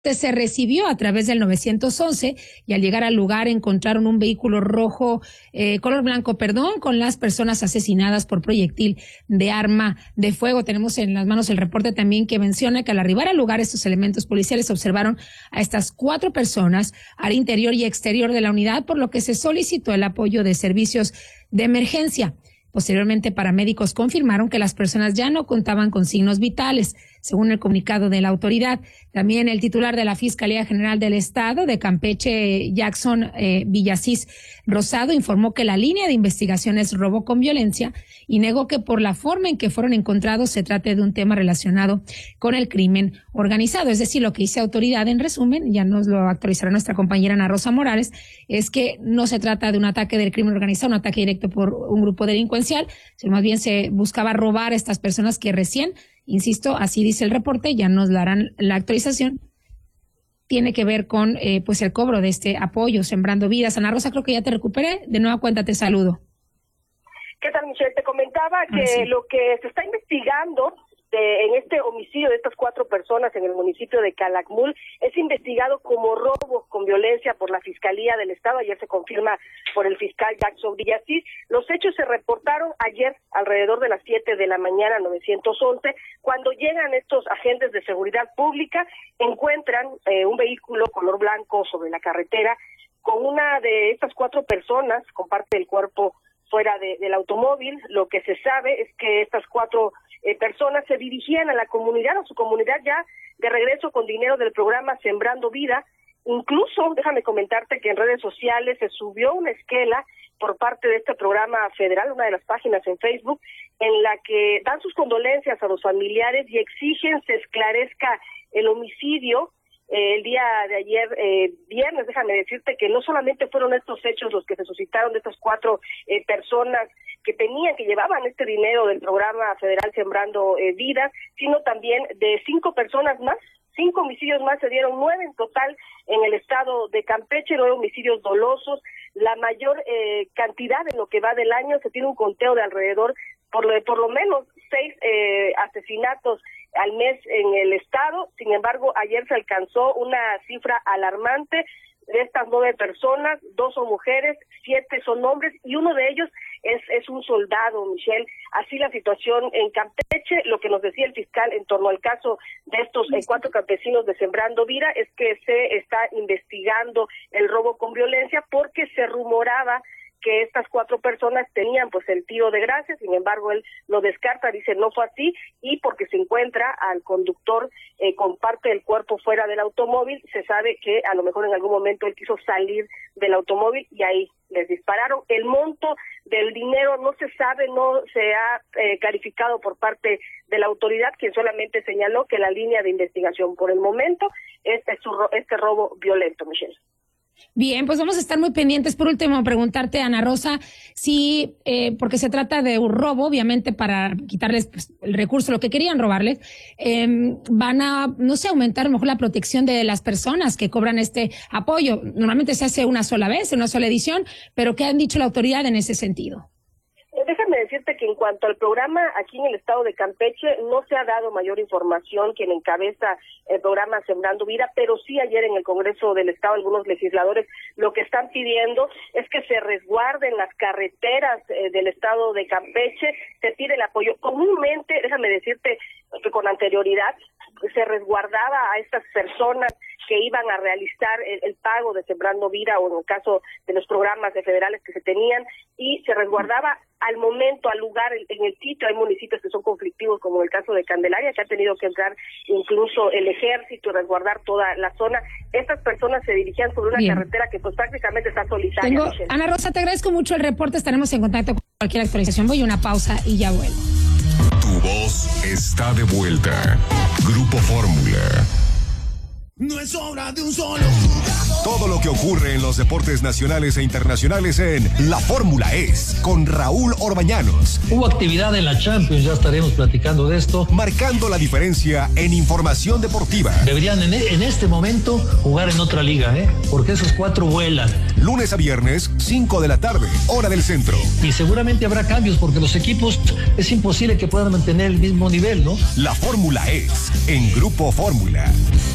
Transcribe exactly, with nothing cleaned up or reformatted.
se recibió a través del nueve once y al llegar al lugar encontraron un vehículo rojo, eh, color blanco, perdón, con las personas asesinadas por proyectil de arma de fuego. Tenemos en las manos el reporte también que menciona que al arribar al lugar estos elementos policiales observaron a estas cuatro personas al interior y exterior de la unidad, por lo que se solicitó el apoyo de servicios de emergencia. Posteriormente, paramédicos confirmaron que las personas ya no contaban con signos vitales, según el comunicado de la autoridad. También el titular de la Fiscalía General del Estado de Campeche, Jackson eh, Villasís Rosado, informó que la línea de investigación es robo con violencia y negó que por la forma en que fueron encontrados se trate de un tema relacionado con el crimen organizado. Es decir, lo que dice autoridad, en resumen, ya nos lo actualizará nuestra compañera Ana Rosa Morales, es que no se trata de un ataque del crimen organizado, un ataque directo por un grupo delincuencial, sino más bien se buscaba robar a estas personas que recién, insisto, así dice el reporte, ya nos darán la actualización, tiene que ver con eh, pues el cobro de este apoyo, Sembrando Vidas. Ana Rosa, creo que ya te recuperé. De nueva cuenta te saludo. ¿Qué tal, Michelle? Te comentaba que ah, sí. lo que se está investigando de, en este homicidio de estas cuatro personas en el municipio de Calakmul es investigado como robo con violencia por la Fiscalía del Estado. Ayer se confirma por el fiscal Jackson Villasís. Los hechos se reportaron ayer alrededor de las siete de la mañana, nueve once, cuando llegan estos agentes de seguridad pública, encuentran eh, un vehículo color blanco sobre la carretera con una de estas cuatro personas, con parte del cuerpo fuera de, del automóvil. Lo que se sabe es que estas cuatro eh, personas se dirigían a la comunidad, a su comunidad ya de regreso con dinero del programa Sembrando Vida. Incluso, déjame comentarte que en redes sociales se subió una esquela por parte de este programa federal, una de las páginas en Facebook, en la que dan sus condolencias a los familiares y exigen se esclarezca el homicidio. Eh, el día de ayer, eh, viernes, déjame decirte que no solamente fueron estos hechos los que se suscitaron de estas cuatro eh, personas que tenían, que llevaban este dinero del programa federal Sembrando eh, Vidas, sino también de cinco personas más. Cinco homicidios más, se dieron nueve en total en el estado de Campeche, nueve homicidios dolosos, la mayor eh, cantidad en lo que va del año. Se tiene un conteo de alrededor, por lo, por lo menos, seis eh, asesinatos al mes en el estado. Sin embargo, ayer se alcanzó una cifra alarmante. De estas nueve personas, dos son mujeres, siete son hombres y uno de ellos es, es un soldado, Michelle. Así la situación en Campeche. Lo que nos decía el fiscal en torno al caso de estos eh, cuatro campesinos de Sembrando Vida es que se está investigando el robo con violencia porque se rumoraba que estas cuatro personas tenían pues el tiro de gracia. Sin embargo, él lo descarta, dice no fue así, y porque se encuentra al conductor eh, con parte del cuerpo fuera del automóvil, se sabe que a lo mejor en algún momento él quiso salir del automóvil y ahí les dispararon. El monto del dinero no se sabe, no se ha eh, clarificado por parte de la autoridad, quien solamente señaló que la línea de investigación por el momento es este robo violento, Michelle. Bien, pues vamos a estar muy pendientes. Por último, preguntarte, Ana Rosa, si, eh, porque se trata de un robo, obviamente para quitarles pues, el recurso, lo que querían robarles, eh, van a, no sé, aumentar a lo mejor la protección de las personas que cobran este apoyo. Normalmente se hace una sola vez, una sola edición, pero ¿qué han dicho la autoridad en ese sentido? Déjame decirte que en cuanto al programa aquí en el estado de Campeche no se ha dado mayor información quien encabeza el programa Sembrando Vida, pero sí ayer en el Congreso del Estado algunos legisladores lo que están pidiendo es que se resguarden las carreteras eh, del estado de Campeche. Se pide el apoyo. Comúnmente, déjame decirte que con anterioridad se resguardaba a estas personas que iban a realizar el, el pago de Sembrando Vida o en el caso de los programas de federales que se tenían, y se resguardaba al momento, al lugar, en, en el sitio. Hay municipios que son conflictivos, como el caso de Candelaria, que ha tenido que entrar incluso el ejército y resguardar toda la zona. Estas personas se dirigían sobre una Bien. carretera que pues prácticamente está solitaria. Tengo, Ana Rosa, te agradezco mucho el reporte, estaremos en contacto con cualquier actualización. Voy a una pausa y ya vuelvo. Tu voz está de vuelta. Grupo Fórmula. No es obra de un solo jugador. Todo lo que ocurre en los deportes nacionales e internacionales en La Fórmula Es, con Raúl Orbañanos. Hubo actividad en la Champions, ya estaremos platicando de esto. Marcando la diferencia en información deportiva. Deberían en, en este momento jugar en otra liga, ¿eh? Porque esos cuatro vuelan. Lunes a viernes, cinco de la tarde, hora del centro. Y seguramente habrá cambios porque los equipos es imposible que puedan mantener el mismo nivel, ¿no? La Fórmula Es, en Grupo Fórmula.